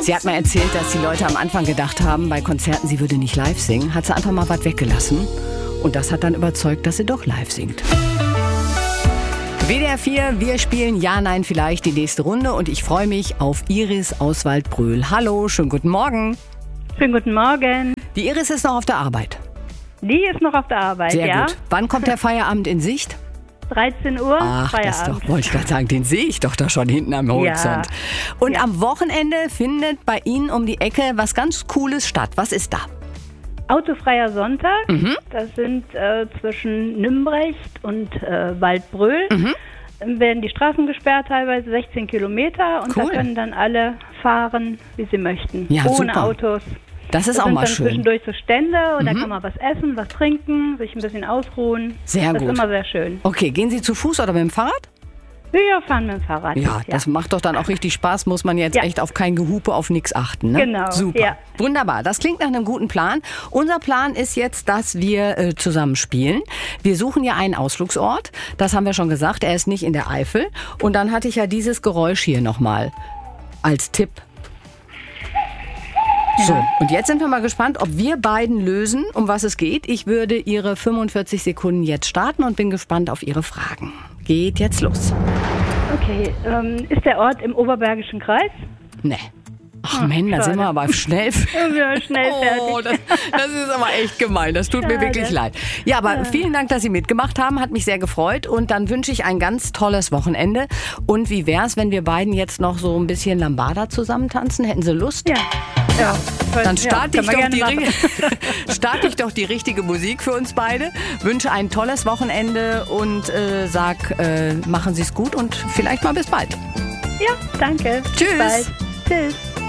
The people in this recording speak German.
Sie hat mir erzählt, dass die Leute am Anfang gedacht haben, bei Konzerten, sie würde nicht live singen. Hat sie einfach mal was weggelassen. Und das hat dann überzeugt, dass sie doch live singt. WDR 4, wir spielen Ja, Nein, Vielleicht die nächste Runde. Und ich freue mich auf Iris aus Waldbröl. Hallo, schönen guten Morgen. Schönen guten Morgen. Die Iris ist noch auf der Arbeit. Die ist noch auf der Arbeit, Sehr ja. gut. Wann kommt der Feierabend in Sicht? 13 Uhr, Ach, das Feierabend. doch, wollte ich gerade sagen, den sehe ich doch da schon hinten am Horizont. Ja. Und Ja. am Wochenende findet bei Ihnen um die Ecke was ganz Cooles statt. Was ist da? Autofreier Sonntag, das sind zwischen Nümbrecht und Waldbröl. Werden die Straßen gesperrt, teilweise 16 Kilometer. Und Cool. da können dann alle fahren, wie sie möchten. Ja, ohne super. Autos. Das ist Da auch sind mal dann schön. zwischendurch so Stände und da kann man was essen, was trinken, sich ein bisschen ausruhen. Sehr das gut. ist immer sehr schön. Okay, gehen Sie zu Fuß oder mit dem Fahrrad? Wir fahren mit dem Fahrrad. Ja, das macht doch dann auch richtig Spaß. Muss man jetzt Ja. echt auf kein Gehupe, auf nichts achten. Ne? Genau, Super. ja. Wunderbar. Das klingt nach einem guten Plan. Unser Plan ist jetzt, dass wir zusammen spielen. Wir suchen ja einen Ausflugsort. Das haben wir schon gesagt. Er ist nicht in der Eifel. Und dann hatte ich ja dieses Geräusch hier nochmal als Tipp. So, und jetzt sind wir mal gespannt, ob wir beiden lösen, um was es geht. Ich würde Ihre 45 Sekunden jetzt starten und bin gespannt auf Ihre Fragen. Geht jetzt los. Okay, ist der Ort im Oberbergischen Kreis? Nee. Ach Mensch, da sind wir aber schnell. Ja, schnell Oh, fertig. das ist aber echt gemein. Das tut mir Schade. wirklich leid. Ja, aber vielen Dank, dass Sie mitgemacht haben. Hat mich sehr gefreut. Und dann wünsche ich ein ganz tolles Wochenende. Und wie wär's, wenn wir beiden jetzt noch so ein bisschen Lambada zusammen tanzen? Hätten Sie Lust? Ja. Ja. Dann starte ja, kann man gerne machen. starte ich doch die richtige Musik für uns beide. Wünsche ein tolles Wochenende und sag, machen Sie es gut und vielleicht mal bis bald. Ja, danke. Tschüss. Bis bald. Tschüss.